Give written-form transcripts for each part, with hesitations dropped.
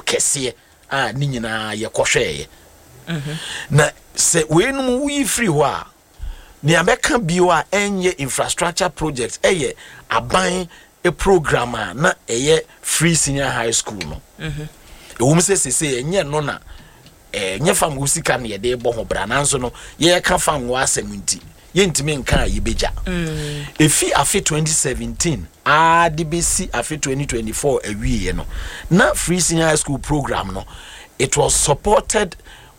kese ni nyina ye kohweye na se we no we free ho a ni abeka biwa enye infrastructure projects aban a program na free senior high school no say enye no na nye fam usika na ye de bo ho bra nanso no ye ka fam wo asemunti ye ntimi nka yibeja efi afi 2017 DBC afi 2024 awie no na free senior high school program no it was supported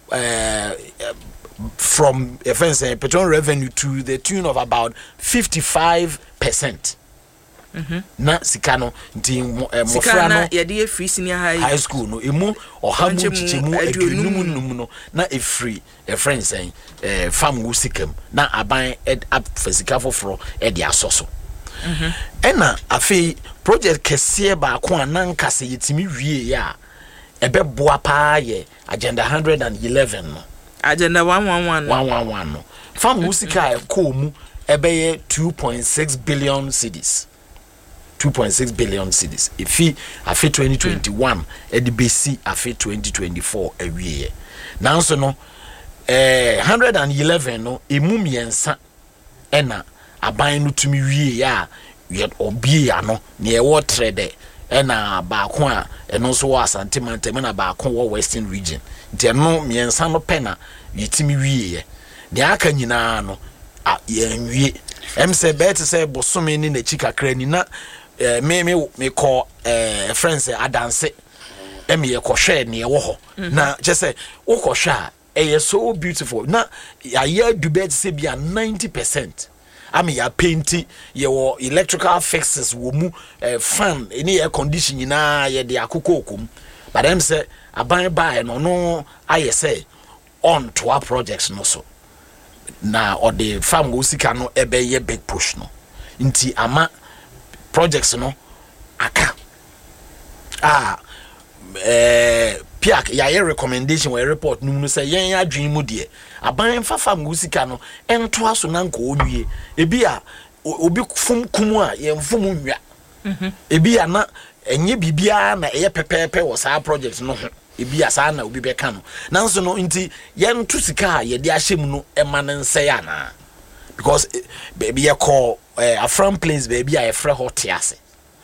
from petroleum revenue to the tune of about 55%. Na sikano nti mofra no ye de free senior high school no emu ohamu chichemu adwenum no na e free e friend say fam wusikam na aban up fasika foforo e de asoso ena afi project kese ba ko ananka se yetimi wie ya ebe boa pa ye agenda 111 no agenda 111 no fam wusika e ko mu ebe ye 2.6 billion cedis 2.6 billion cedis ifi afi 2021 edibesi afi 2024 awie nanso no 111 no emumiensa ena aban no tumi wie ya yet obie ya no ne e wo trade ena ba ko a eno so wa Asante Mantem na ba ko wo Western region nti no miensa no pena yetimi wie ye de aka nyina no ye nwie say bet say bosome ni na chikakra ni na me call friends adanse ye ko hwe ne wo ho na je say wo ko hwe so beautiful na ya dubet say bia 90% ya painti ye wo electrical fixes wo mu fan any air condition na ye de akokokum but them say aban ba no aye say on to our projects no so na or the farm go sika no ebe ye big push no nti ama projects no aka piak ya recommendation we report no say yen adwen mu de aban fafa musika no ento aso na nko onwie ebi a obi fum kumu a yen fum nwia ebi a na enye bibia na eye pepepe wo sa project no ho ebi a sa na obi beka no nanso no nti yen to sika ye de ahyem no ema ne nse ya na because baby ye call a from place baby a frɛ hot ase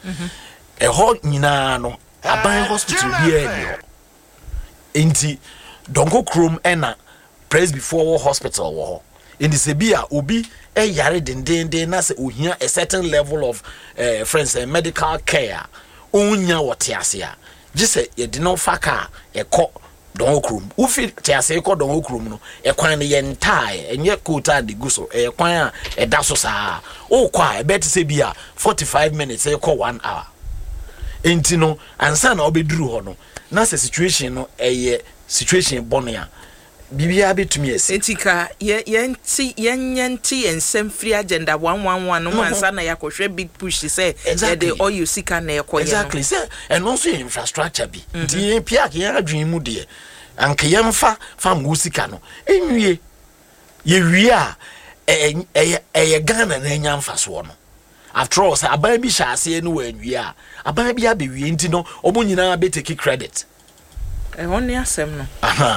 hot nyina no aban hospital bia ni nti dongo krom ena praise before hospital wo in the sebia obi yare dendenden na se ohia a certain level of friends medical care onya wote ase a gise ye de no faka ekọ don okrum ufi te ase ekọ don okrum no ekwan ne ye ntae enye kota de guso ekwan a eda so saa o kwa e bet se bia 45 minutes ekọ 1 hour enti no ansa na obeduru ho no na se situation no eye situation bonia bibia betumi ese etika yenti ensem free agenda 111 no ansa na yakohwe big push say the all you seek na ekoye exactly say and also infrastructure bi nti piak ya adwen mu de anke yemfa fam gusika no enwie ye wie a Ghana na enya mfaso no after all say aban bi hyase no wanwie a aban bi abewie nti no omo nyina be take credit hon ne asem no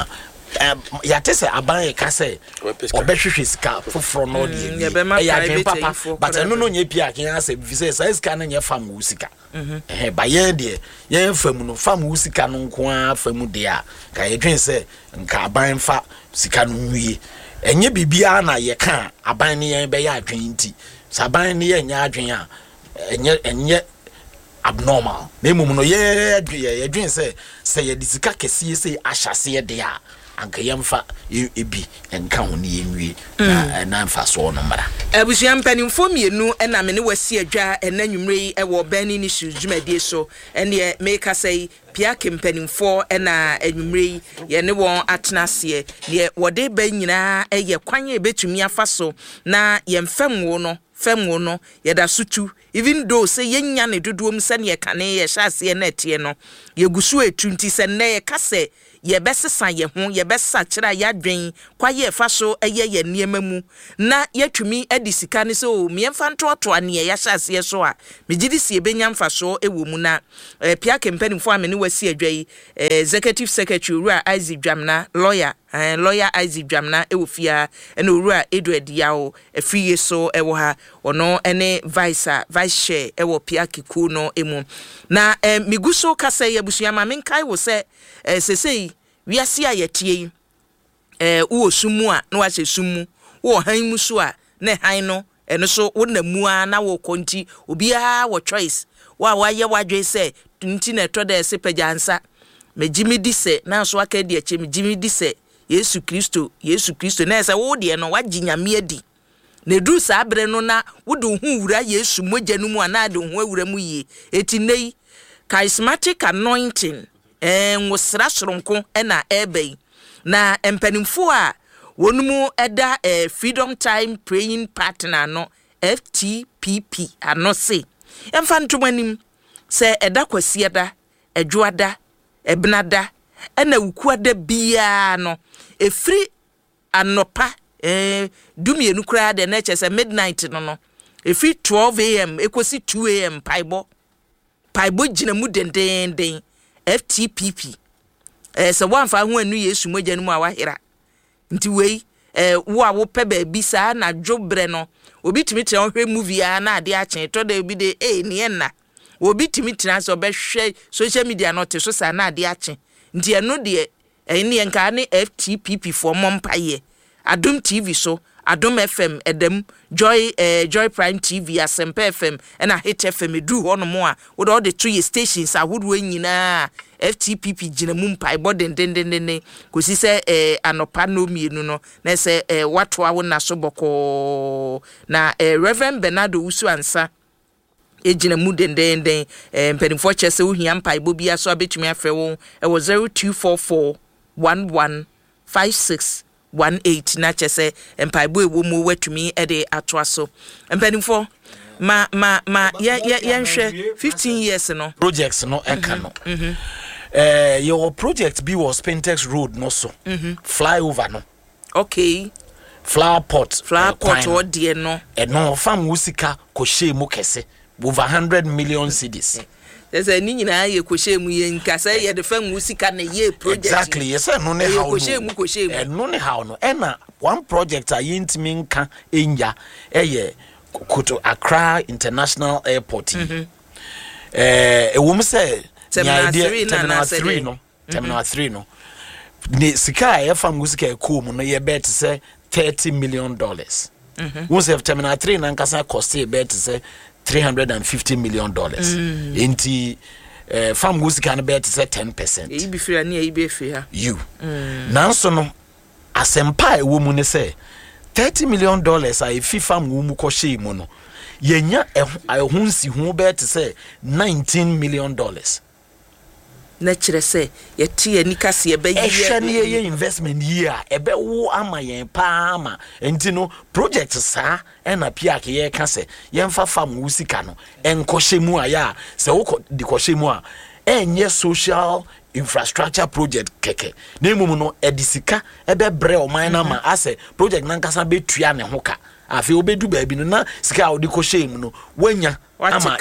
ya tese aban ka say obehwehwe sika foforo no de ya dwen papa but no nye pia kan ase vise say sika na nye fam usika ba ye de ye fam no fam usika no nko a fam de a ka ye dwen say nka aban fa sika no nwie enye bibia na ye kan aban ne ye be ya adwen nti saban ne ye nya adwen a enye abnormal na emum no ye dwen say ye disika kese say ahyase de a anka yemfa ebi enka ho ne yenwie na mfa so no mara abusia mpanimfo mienu na me ne wasi adwa enanwumre e wo bani ni sujumadi so ene make say piake mpanimfo na anwumre ye ne won atenase ne wode ba nyina ye kwan e betumi afa so na yemfam wo no fem no yɛda sutu even though say yenya ne dodoom sɛ ne yɛkane yɛ hyase na tie no yɛgusu etu nti sɛ ne yɛ kase yɛbɛsesa yɛ ho yɛbɛsa kyerɛ yɛadwen kwaye fa so ɛyɛ yɛ nneɛma mu na yɛtumi adi sika ne so miɛmfa ntoto ane yɛ hyase so a megidi si ebenya mfa so ɛwɔ mu na pia kempanimfo amene wasi adwa yi executive secretary Owura Isaac Dwamna lawyer Isaac Dwamna ewofia ene Owura Edward Yao afiye so ewo ha ono ene vice chair ewo pia kiku no emu na miguso kasa ya busuama menkai wo se sesei wiase ayetie wo sumu a na wa se sumu wo han mu so a na han no eno so wo na mu a na wo konti obia wo choice wa ye wadwe se nti na to de se pajansa megimi di se na so aka di ache megimi di se Yesu Kristo na ese wo de no waginyame adi na du sa abre no na wo de hu wura Yesu mogya no mu ana de hu awura mu yi eti nei charismatic anointing ngosra soronko na ebe na empanimfo a wonumu eda freedom time praying partner no FTPP ano se emfa ntomanim se eda kwasieda edwoada ebnada ena wukuada bia no efri anopa dumienu kra de na chese midnight no efri 12 am ekosi 2 am paibo gina mu dendenden FTPP se wanfa ho anu Yesu mogya no mu awahira nti wei wo a wo pe ba bi sa na dwobre no obi timi tira hwe movie a na ade a chen to da bi de ne na obi timi tira so be hwe social media no te so sa na ade a chen nti eno de ene nka ne FTPP for mompaye Adum TV so Adum FM edem Joy Prime TV Asempa FM and a Hit FM edu ho no mo a wo de all the 2 stations ahodo nyina FTPP gina mumpa ibodden den kosi se anopa no mienu no na se wato awo na so boko na Reverend Bernardo Usu ansa ejina mu den mpanimfo chese ohia mpa ibo bia so abetumi afre wo e wo 0244 115618 na chese mpa ibo ewo mu watumi e de atoa so mpanimfo ma yenhwe 15 years no projects no eka no your project be was Pentex Road no so flyover no okay flower pot or dear no no fam wusika ko she mu kese over 100 million cedis. There's a nina ye ko she mu ye nkasa ye de fam wusika na ye project exactly yes no ne how no no ne how no na one project a yintimi nka enya eye Koto Accra International Airport wom say Terminal 3 no ne sika e fam wusika e ko mu no ye bet say $30 million won say Terminal 3 na nkasa cost e bet say $350 million enti fam wusika na bet say 10%. E bi fira ne e bi fira you nanso no asempa e wo mu ne say $30 million a if fam mu ko she mu no yenya ehunsi hu bet say $19 million na kire say yeti anika se ebe ye investment year ebe wo ama yen pa ama enti no project sa na piak ye ka se yemfa fam wusika no enkohye mu aya se wo di kohye mu a enye social infrastructure project keke na emu no edisika ebe bre o man na ma ase project na nkasa betua ne hoka afi obedu ba bi no na sika odi kohye mu no wanya ama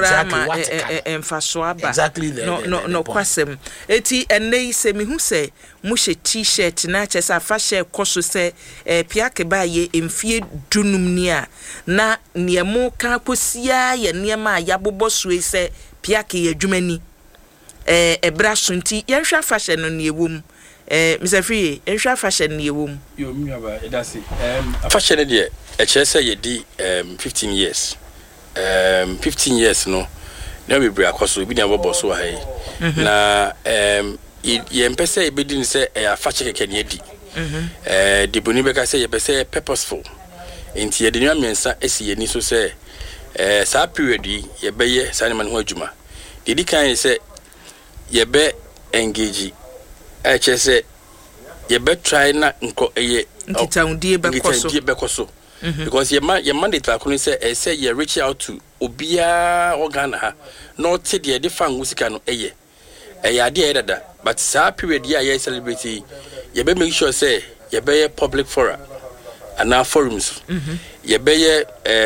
exactly no kwasem eti enei se mi hu se mu hye t-shirt na chesa fa hye koso se piake ba ye emfie dunum ni a na niemu ka kosia ye niema ya bobo suwe se piake ye dwumani ebra sunti yenhwa fashion no ne ewum Mr. Free yenhwa fashion ne ewum yo miaba edase fashion de e chese ye di 15 years 15 years no na we bra akoso bi na bobo so ha yi na ye mpese e bedi ni se e afache keke ne edi de boni be ka se ye pese purposeful enti ye de nwa mensa esi ye ni so se sa period ye be ye sa ne man ho adwuma de di kan se ye be engage chese ye be try na nko eye nkitaundie bekoso because your mandate la kunu say you reach out to obia organ ha not say the fan music no eye ade dada but sa period ya you celebrate you be make sure say you be public forum and our forums you be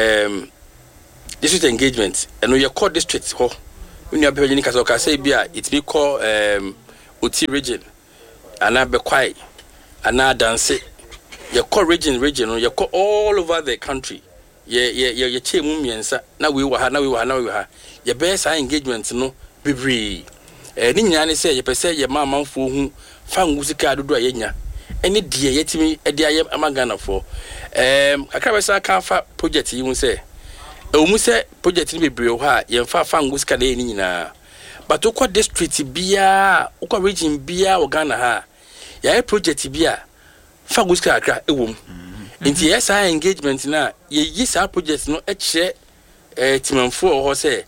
district engagement and your core district ho when you be ka say bia it be call Oti region and be quiet and dance your core region you call all over the country ye che mumiensa na we wa ha your best engagement no bebre ni nyane say ye pese ye mamanfo hu fa ngusika dodo ayenya eni die yetimi e die amagana for akra besa kan fa project yi hu say mu say project ni bebre ho a ye fa ngusika na eni nyina but ukwa district bia ukwa region bia Ghana ha ya project bia fa ngusika akra ewom nti yes engagement na ye yi sa project no e che timanfo ho say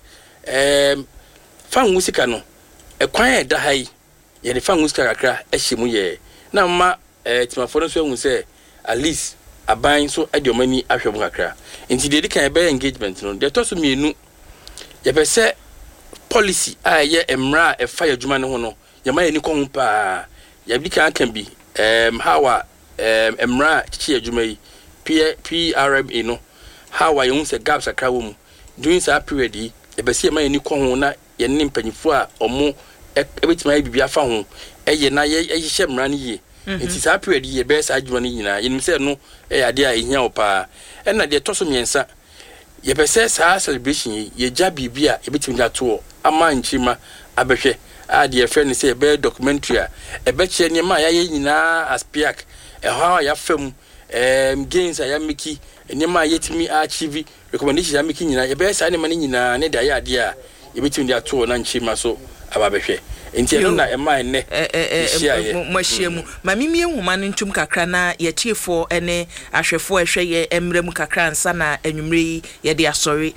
fa ngusika no ekwan e da hai ye ne fa ngusika kakra ehyemu ye na ma timanfo no so hu say at least aban so adiomani ahwemu kakra nti de kan be engagement no de to so mienu ye be say policy ye emra e fa adwuma ne ho no ye ma ye ni ko hu pa ye bi kan bi how emra chi adwuma yi PRMA no how ye hu say gaps akra wo mu during that period yi ye be say ye ma ye ni ko hu na ye ne mpanyifo a omo ebetima ye bibia fa ho ye na ye hye emra ne ye nti that period ye be sa adwuma ne nyina ye nim say no ade a ehia opa na de to so miensa ye be say sa celebration ye ja bibia ebetim ja to ama nchima abehwe ade friend say be documentary e be che ne ma ya ye nyina aspiak how ya fam gains ya miki ne ma yetimi achieve recommendation ya miki nyina ye be sa ne ma ne nyina ne da ya ade a ebetim ja to na nchima so ababehwe nti no na ema ene mashiemu mamimi ehuma no ntum kakra na ye chiefo ene ahwefo ehwe ye emrem kakra nsa na enwumre ye de asori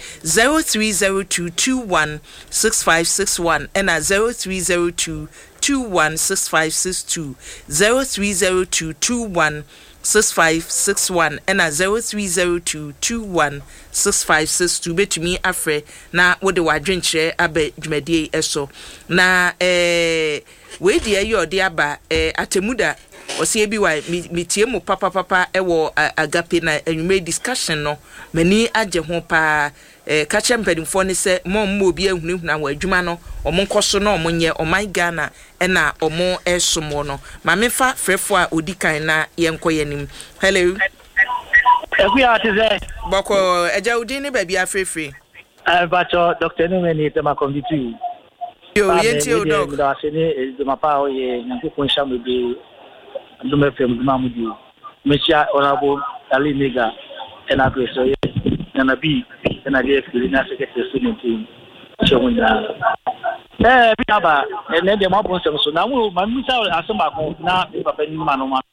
0302216561 ena 0302216562 0302216561 ena 0302216562 betumi afre na wode wadwenkyere abe dwumadie eso na we die ayi ode aba atemuda osie bi wa mitie mu papa ewo agape na enwume discussion no mani age ho pa kache mpedimfo ne se mo obi ahunahuna wa adwuma no omonkoso na omonye oman Ghana ena omo esomo no ma mefa frefo a odikan na yenkoye nim hello Ekuya atize boko eja udin ne baabi afrefre bacho Dr. Numeni tema konditu yo yenti o doc da sene de mapa o ye nyanko konsha mebe ndume fem duma mudi mecha honorable Ali Mega ena preso ye na bi ena de fili na secretary suniti chewunda bi aba ene de mabo nsem so na mu ma misa asema ko na papa ni ma no ma.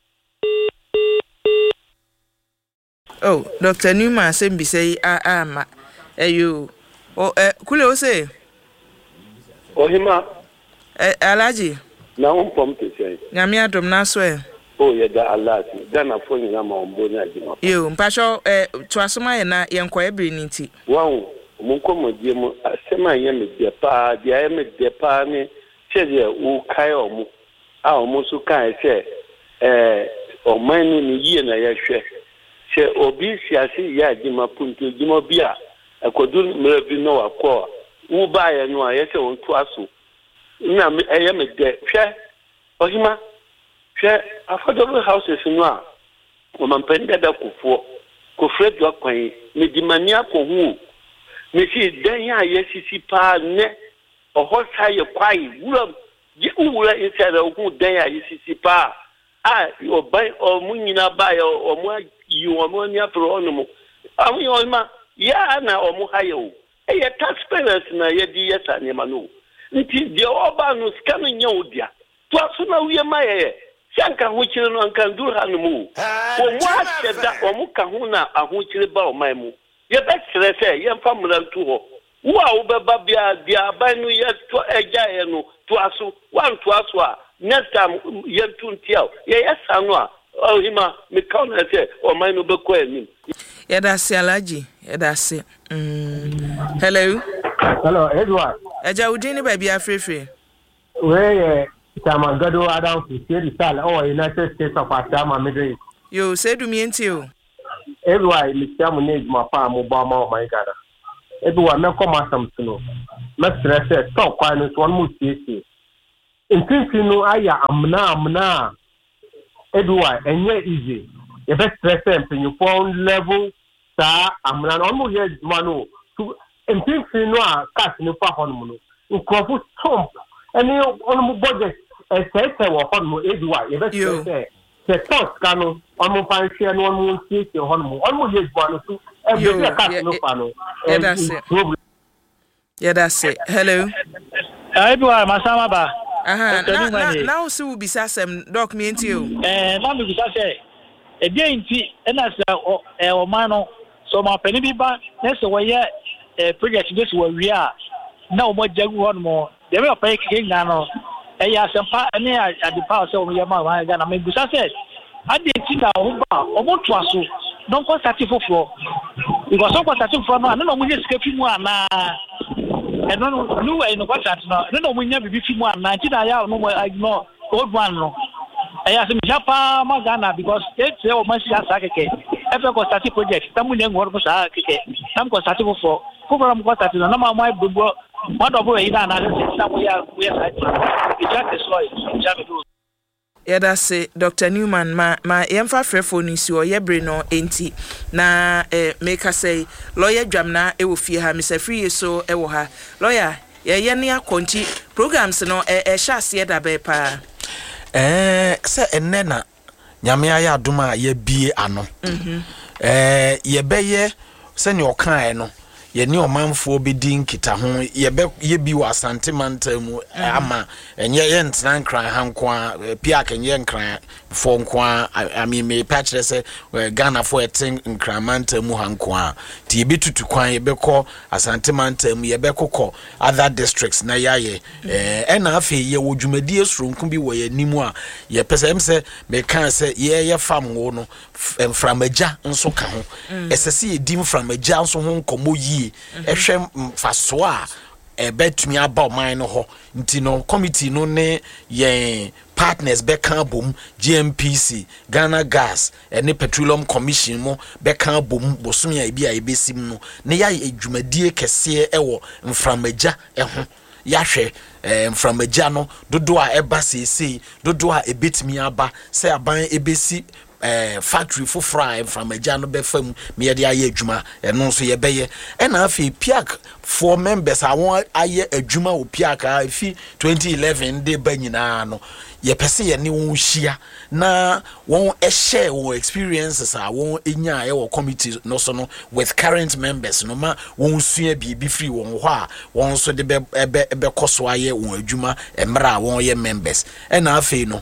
Oh, Dr. Numa sembi say ama eyo kule o say Ohima Alaji na umpom tese nyame adom na so oh ye da alati Ghana fo ni na ma ombo na agima yo mpasho to asoma ye na ye nko ebiri nti wawo mun ko modie mu asema ye me de pa dia ye me de pa ni cheze u kai omu a omu su kai se omani ni ye na ye hwe se obi siasi ya agima puntu agima bia akodu mrebi no wakọ wo ba ye no aye se won to aso na eye me de hwe Ohima hwe affordable houses no a o man pende da kofo kofre do kwan me di mani akohu me si dan ya ye sisi pa ne oho sai kwai wura ji wura inside oku dan ya ye sisi pa oban o munyina ba ya o mu yi o mu ni apro onumu amu yo ma ya na o mu hayo eye taxpayers na ye di yesa ne manu nti de oba no scan nya odia to aso na wiye ma ye sanka ho kire no anka ndur ha no mu o mu aseda o mu ka ho na aho kire ba o mai mu ye be kire se ye mfa mrantu ho wo a wo be ba bia dia ban no ye to eja ye no to aso wan to aso a next time ye tuntiao ye yesa no a Ohima me kauna se o mai no be ko enim Yedasi Alaji. Yedasi. Hello. Hello, Edward. Eja udini baby afrefe. Where Chairman Gado Adam to see the style or United States of Asama Middle. Yo, say to me into Edward, Mr. Munez, my farm, Obama, my God. Edward, no come at some to know. Master said, stop quietness one more CC. In Tinsino, am now. Edward, and yet easy. The best present in your phone level, sir, I'm not almost yet, Manu. In Tinsino, cast no pahon, in Crawford Trump, and you on budget, as I say, or Honmo Edward, the best present. The thought canoe, almost find share one more CC or Honmo, almost yet one to every cast no panel. Yeah, that's it. Hello. Edward, Masamaba. Now so be some doc me into you. Mamma say, again, and as a man, so my penny back, that's the way a project this where we are. No more jug one more. They will pay King Nano. And yes, some part at the power so we are my gun. I mean, because I said, I didn't see that about Twasso. Don't call satisfied for because so was satisfied for no, I don't know when you're skipping one. And no, I know what's that now. I don't know when you're between 190. I know I ignore old one. I asked him, Japa Magana, because it's all my Sake. Ever got started project, someone young work was Sake. Some got started for program got at the number of my book. What of we are yeah, that's it. Dr. Newman, my emfa frefo is your yebre no enti. Na make us say lawyer Jamna e wo fie ha Mr. Free so e wo ha. Lawyer, ye ne akonti programs no sha ase da be pa. Se enena nyame aya adoma ye bie ano. Ye beye se ne okan no. Ye ni omanfo bedi nkita ho ye bi wa Asante Manta mu ama enye ye ntran kran hankwa pia kenye nkran fo nkwa ami me patch say Ghana for etin nkran Manta mu hankwa ti bi tutu kwan ye bekọ Asante Manta mu ye bekọ other districts na yaye na afi ye wodwumadi esronku bi wo ye nimu a ye pese em se me kan se ye fam wo no mframaja nso ka ho esese ye dim mframaja nso ho nkomo yi ehwe faso a betumi aba oman no ho nti no committee no ne ye partners beka bom GMPC Ghana Gas ene Petroleum Commission mo beka bom bosomia ebi a ebesim no ne ya adwumadie kese ewo mframaja eho yahwe mframaja no dodo a eba sese dodo a ebetumi aba se aban ebesi factory for fry from a jano befam me de aye adwuma eno so ye beye na afi piak for members I want aye adwuma o piak afi 2011 de banyina no ye pese ye ne won hia na won share won experiences a won enya ye wo committee no so no with current members no ma won sua bi free won ho a won so de be koso aye won adwuma emra won ye members na afi no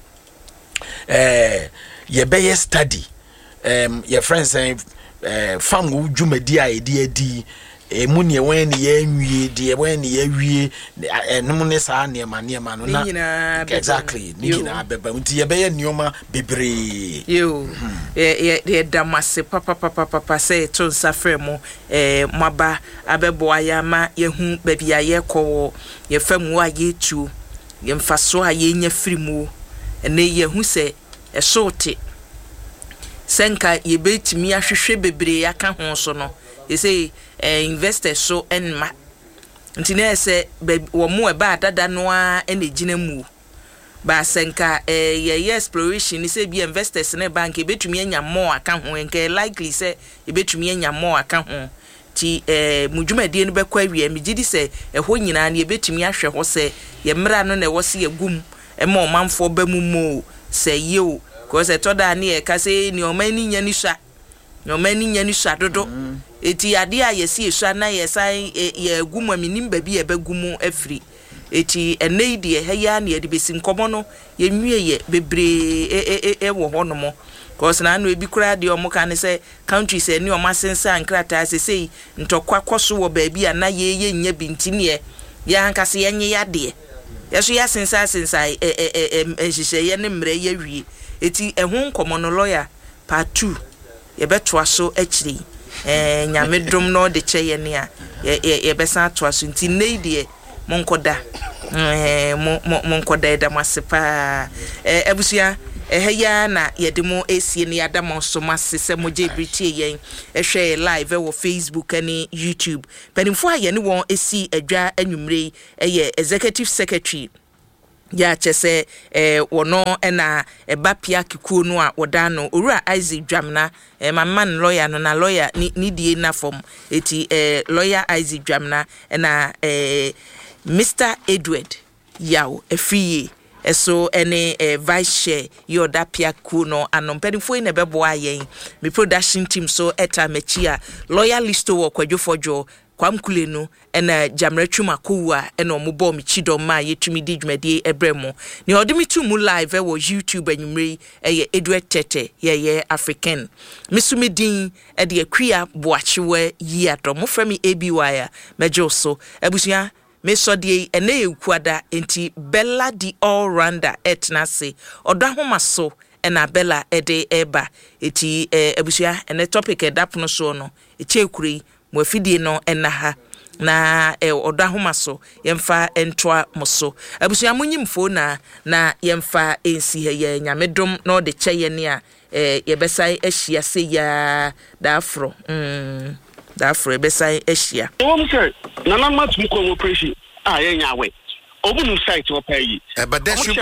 ye be study your friends say fam dwumadi a edi muni wen ye nwie de wen ye wie enum ne sa ne ma no na exactly ni na beba nti ye be ye nioma bebre yo ye damase papa say to safre mo maba abebo aya ma ye hu ba bia ye ko ye fam wa ye tu ye mfaso a ye nya firi mu ene ye hu se esote senka ye betimi ahwehwe bebre aka ho so no ye say investors so enma ntine se wo mu eba dada no a enegina mu ba senka ye exploration se bi investors na bank ebetumi anya more aka ho enke likely se ebetumi anya more aka ho ti mudwumadie no bekwa awie megidi se ho nyina na ebetumi ahwe ho se ye mra no na wo se ye gum ema omanfo ba mu mo se ye cause toda na e ka se ni omani nya ni sha dodo eti ade a yesi esha na yesan ye gum aminim ba bi e ba gum afri eti enei de he ya na ye de besi nkomo no ye nwie ye bebre wo ho no mo cause na no ebi kura de omo kan se countries eni o masensa nkrata se sei ntokwa koso wo ba bi ana ye nya bintine ya hankase ye nye ya de yeso ya sensa ehihye ye ne mre ye wie eti ehun komo no lawyer part 2 ye betoa so akiri nyamedom no de che ye ne a ye besa to aso nti nei de monkoda monkoda da masepa abusua ya na yedemo esie ne adamo so masese moje britie yen ehwe live wo Facebook and YouTube penimfo aye ne won esi adwa anwumre eye executive secretary ya chese wono na bapia kikuo no a woda no owura Isaac Dwamna man lawyer no na lawyer ni die na form eti lawyer Isaac Dwamna na Mr. Edward Yao efiye eso ene vice chair yoda pia kuno anompedifo ine bebo ayen me production team so eta mechia lawyer listo wo kwadwofojo kwamkule no ena jamretwuma kowa ena omubo mi chidom ma yetumi di dwumade ebremo ni odimi tu mu live wo YouTube anwumre eye Edward Tete ye African misumidin e de akua boachewe yi adom mo frami ABY mejo so abusua mesodie ene ekuada enti Bella di all rounder etnase odo ahoma so ena Bella ede eba eti abusua ene topic edapno so no echekuri mo afidie no ena ha na odo ahoma so yemfa entoa moso abusua munyimfo na yemfa ensi he ye nyamedom na ode cheye ne a yebesai ahia se ya dafro da for besai ehia nana matum cooperation yenyawe obunu site wo pay but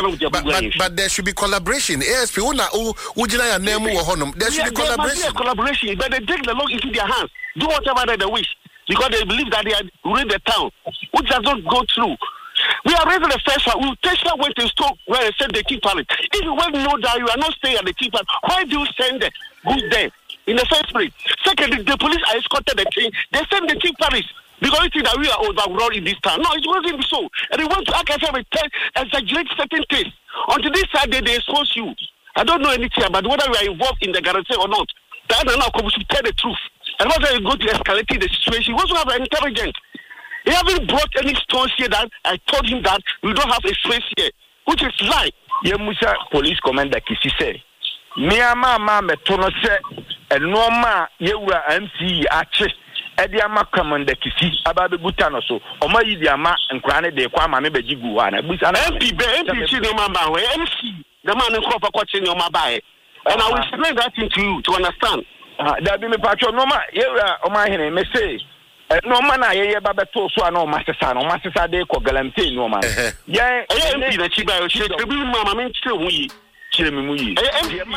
there should be collaboration ASP una ujina ya name wo honom there should be collaboration but they take the law into their hands do whatever they wish because they believe that they are ruling the town which does not go through. We are raising the first one. We Tesla went to store where they said the King Palace. If you well know that you are not staying at the King Palace, why do you send the goods there in the first place? Secondly, the police are escorted the king. They send the King Palace because they think that we are overrun in this town. No, it wasn't so. And they want to act as if exaggerate certain things. Until this Saturday, they expose you. I don't know anything about whether we are involved in the guarantee or not. That are now coming to tell the truth. And whether you go to escalating the situation, you also have an intelligence. He haven't brought any stones here that I told him that we don't have a space here, which is lie. Yemusa police commander Kisi say, Miyama metono se enoma yewura MC ache ediama commander Kisi ababe butano so oma yidiama nkrane de kwa ma mebeji guwa na busa na MP chi no mamba we MC the man nko pa kwache no mamba e and I will explain that thing to you to understand. That be me pacho noma yewura oma hene me say no man aye baba to so na o masesa de ko galamte no man MP na chiba yo chire bi mama me chire hu yi chire me mu yi